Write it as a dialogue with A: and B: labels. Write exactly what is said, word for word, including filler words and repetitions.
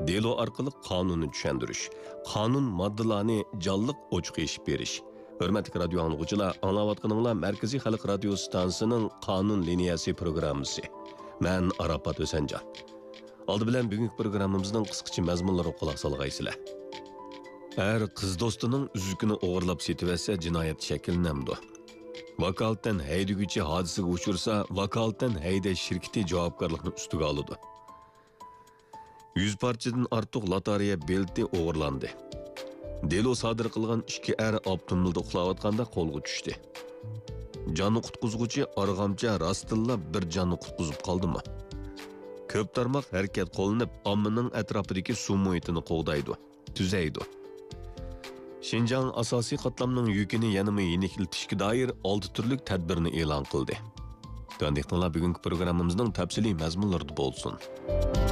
A: delo orqali qonunni tushuntirish, qonun moddalarini jonliq ochiq eshib berish. Hurmatli radio anglovchilar, anglayotganinglar Markaziy xalq radio stansiyasining qonun liniyasi programmasi. Men Arafat O'sanjon. Oldi bilan bugungi programmamizning qisqacha mazmunlariga quloq solg'aysizlar. Er qiz do'stining uzukini o'g'irlab setib jinoyat shakllanadi. Vakolatdan haydaguvchi hodisaga uchursa, vakolatdan haydash shirkati javobgarlikni ustiga oladi. yuz parchadan ortiq lotereya bileti o'g'irlandi. Delo sodir qilgan ikki er avtomobilda uxlayotganda qo'lga tushdi. Jonni qutqizuvchi arg'amcha rostilla bir jonni qutqizib qoldimi? Ko'p tarmoq harakat qo'llanib, ommaning atrofidagi suv muhitini qo'g'daydi, tuzaydi. Şinjan asosiy qatlamning yukini yanama yenikiltishga doir olti turlik tadbirni e'lon qildi. Tandiqlar bugungi programmamizning tafsiliy mazmunlarida bo'lsin.